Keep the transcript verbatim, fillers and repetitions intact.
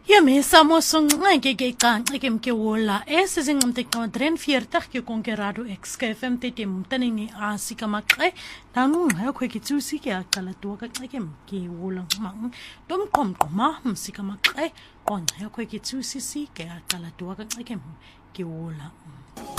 Yemisa mosonqeke ke qanxe ke mkewola esizinqimteqwa drieënveertig ke konkerado X K F M tete mtanini asika maqe nanunqa yakho kitsusi ke aqala tuwa ka xeke mkewola mang domqomqoma msika maqe qonqa yakho kitsusi si ke aqala tuwa ka xeke mkewola